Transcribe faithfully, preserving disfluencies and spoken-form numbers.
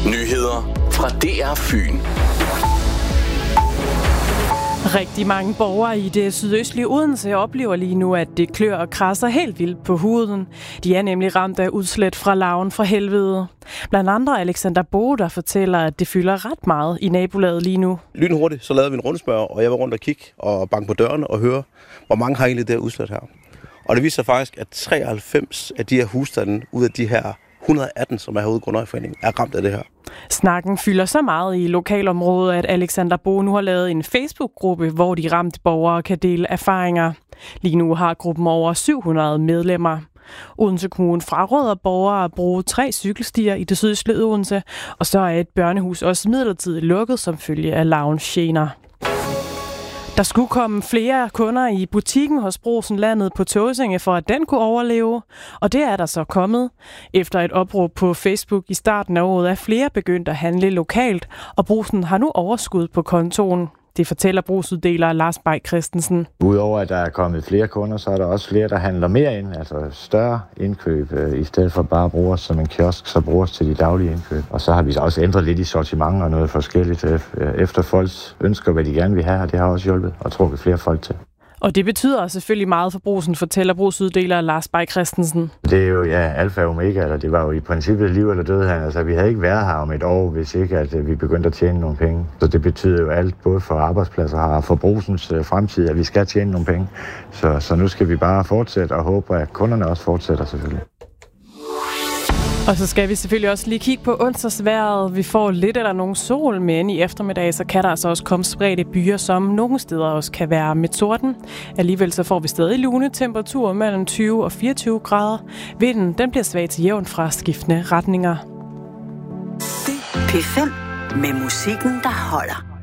Nyheder fra D R Fyn. Rigtig mange borgere i det sydøstlige Odense oplever lige nu, at det klør og krasser helt vildt på huden. De er nemlig ramt af udslæt fra larven fra helvede. Blandt andre Alexander Bo, der fortæller, at det fylder ret meget i nabolaget lige nu. Lynhurtigt, så lavede vi en rundspørg, og jeg var rundt og kigge og banke på dørene og høre, hvor mange har egentlig det her udslæt her. Og det viser sig faktisk, at treoghalvfems af de her husstande ud af de her et hundrede og atten, som er herude i Grundejerforeningen, er ramt af det her. Snakken fylder så meget i lokalområdet, at Alexander Bo nu har lavet en Facebook-gruppe, hvor de ramte borgere kan dele erfaringer. Lige nu har gruppen over syv hundrede medlemmer. Odense Kommune fraråder borgere at bruge tre cykelstier i det sydøstlige Odense, og så er et børnehus også midlertidigt lukket som følge af larvens gener. Der skulle komme flere kunder i butikken hos Brugsen Landet på Tåsinge, for at den kunne overleve, og det er der så kommet. Efter et opråb på Facebook i starten af året er flere begyndt at handle lokalt, og Brugsen har nu overskud på kontoen. Det fortæller brugsuddeler Lars Bay Christensen. Udover at der er kommet flere kunder, så er der også flere, der handler mere ind, altså større indkøb, øh, i stedet for bare at bruge os som en kiosk, så bruger os til de daglige indkøb. Og så har vi også ændret lidt i sortiment og noget forskelligt øh, efter folks ønsker, hvad de gerne vil have, og det har også hjulpet og trukket flere folk til. Og det betyder selvfølgelig meget for Brugsen, fortæller brugsuddeler Lars Bay Christensen. Det er jo ja, alfa og omega, eller det var jo i princippet liv eller død her. Altså, vi havde ikke været her om et år, hvis ikke at vi begyndte at tjene nogle penge. Så det betyder jo alt, både for arbejdspladser og for Brugsens fremtid, at vi skal tjene nogle penge. Så, så nu skal vi bare fortsætte og håbe, at kunderne også fortsætter selvfølgelig. Og så skal vi selvfølgelig også lige kigge på onsdagsvejret. Vi får lidt eller nogen sol, men i eftermiddag så kan der altså også komme spredte byer, som nogle steder også kan være med torden. Alligevel så får vi stadig lune temperaturer mellem tyve og fireogtyve grader. Vinden den bliver svag til jævn fra skiftende retninger. P fem med musikken, der holder.